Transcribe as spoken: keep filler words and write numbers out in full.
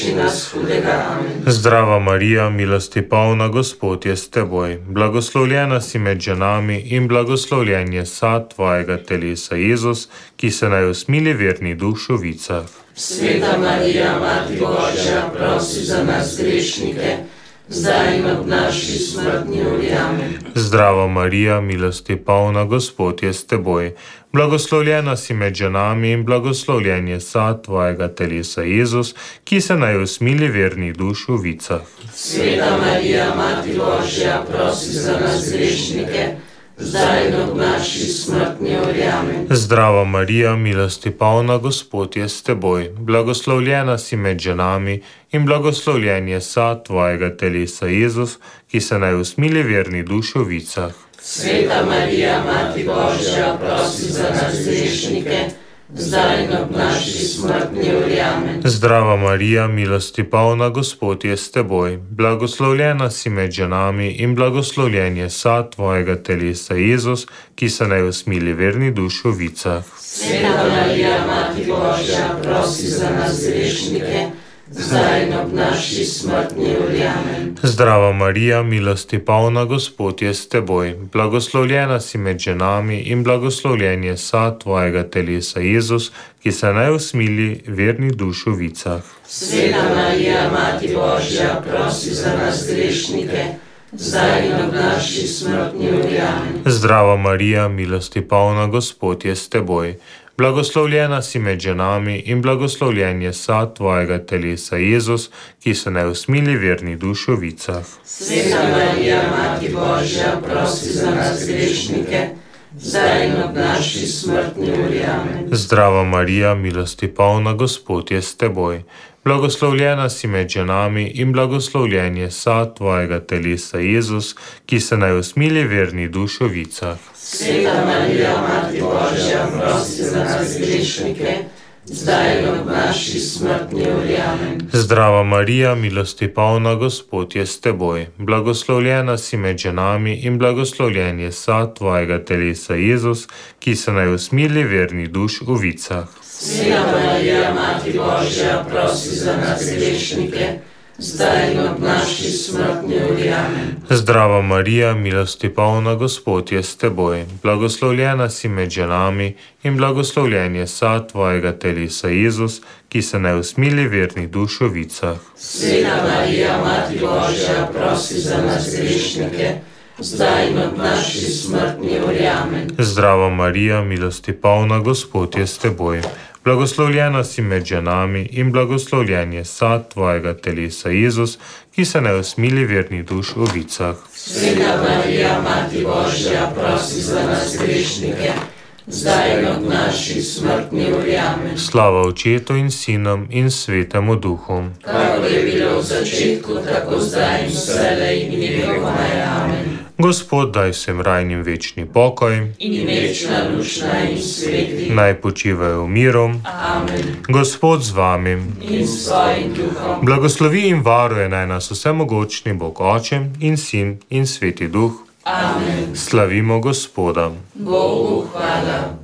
nas hudega. Amen. Zdrava Marija, milosti polna, Gospod je s teboj. Blagoslovljena si med ženami in blagoslovljen je sad tvojega telesa, Jezus, ki se naj usmili verni duš v vicah. Sveta Marija, Mati Božja, prosi za nas grešnike, zdaj in ob naši smrtni uri. Amen. Zdrava Marija, milosti polna, Gospod je s teboj. Blagoslovljena si med ženami in blagoslovljen je sad tvojega telesa, Jezus, ki se naj usmili verni duš v vicah. Sveta Marija, Mati Božja, prosi za nas grešnike, zdaj in ob naši smrtni uri. Amen. Zdrava Marija, milosti polna, Gospod je s teboj. Blagoslovljena si med ženami in blagoslovljen je sad tvojega telesa, Jezus, ki se naj usmili verni duš v vicah. Sveta Marija, Mati Božja, prosi za nas grešnike, zdaj in ob naši smrtni uri. Amen. Zdrava Marija, milosti polna, Gospod je s teboj. Blagoslovljena si med ženami in blagoslovljen je sad tvojega telesa, Jezus, ki se naj usmili verni duš v vicah. Sveta Marija, Mati Božja, prosi za nas grešnike, zdaj in ob naši smrtni uri. Amen. Zdrava Marija, milosti polna, Gospod je s teboj. Blagoslovljena si med ženami in blagoslovljen je sad tvojega telesa, Jezus, ki se naj usmili verni duš v vicah. Sveta Marija, Mati Božja, prosi za nas grešnike, zdaj in ob naši smrtni uri. Amen. Zdrava Marija, milosti polna, Gospod je s teboj. Blagoslovljena si med ženami in blagoslovljen je sad tvojega telesa, Jezus, ki se naj usmili verni duš v vicah. Sveta Marija, Mati Božja, prosi za nas grešnike, zdaj in ob naši smrtni uri. Amen. Zdrava Marija, milosti polna, Gospod je s teboj. Blagoslovljena si med ženami in blagoslovljen je sad tvojega telesa, Jezus, ki se naj usmili verni duš v vicah. Sveta Marija, Mati Božja, prosi za nas grešnike, zdaj in ob naši smrtni uri. Amen. Zdrava Marija, milosti polna, Gospod je s teboj. Blagoslovljena si med ženami in blagoslovljen je sad tvojega telesa, Jezus, ki se naj usmili verni duš v vicah. Sveta Marija, Mati Božja, prosi za nas grešnike, zdaj in ob naši smrtni uri. Amen. Zdrava Marija, milosti polna, Gospod je s teboj. Blagoslovljena si med ženami in blagoslovljen je sad tvojega telesa, Jezus, ki se naj usmili verni duš v vicah. Sveta Marija, Mati Božja, prosi za nas grešnike, zdaj in ob naši smrtni uri. Amen. Zdrava Marija, milosti polna, Gospod je s teboj. Blagoslovljena si med ženami in blagoslovljen je sad tvojega telesa, Jezus, ki se naj usmili verni duš v vicah. Sveta Marija, Mati Božja, prosi za nas grešnike, zdaj in ob naši smrtni uri. Amen. Slava Očetu in Sinom in Svetemu Duhu. Kakor je bilo v začetku, tako zdaj in vselej in vekomaj. Amen. Gospod, daj vsem rajnim večni pokoj In večna lušna in sveti. naj počivajo v miru. Amen. Gospod z vami. In s svojim duhom. Blagoslovi in varuje naj nas vsemogočni Bog Oče in Sin in Sveti Duh. Amen. Slavimo Gospoda. Bogu hvala.